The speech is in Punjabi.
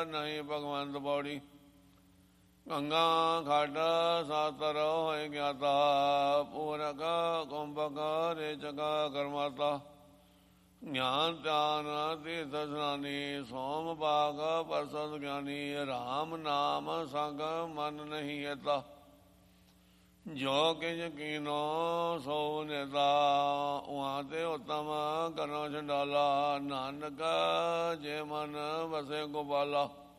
ਨਹੀਂ ਭਗਵੰਤ ਪੌੜੀ। ਗੰਗਾ ਖੱਡ ਸਾਤਰ ਹੋਏ ਗਿਆਤਾ, ਪੂਰਕ ਕੁੰਭਕ ਰੇਚਕ ਕਰਮਾਤਾ। ਗਿਆਨ ਧਿਆਨ ਤੀਰਥ ਸਨਾਨੀ, ਸੋਮ ਬਾਗ ਪਰਸਦ ਗਿਆਨੀ। ਰਾਮ ਨਾਮ ਸੰਗ ਮਨ ਨਹੀਂ ਏਤਾ, ਜੋ ਕਿਛ ਕੀਨੋ ਸੋ ਨੇਤਾ। ਉਹਾਂ ਤੇ ਉਤਮ ਕਰੋ ਛੰਡਾਲਾ, ਨਾਨਕ ਜੇ ਮਨ ਵਸੇ ਗੋਪਾਲਾ।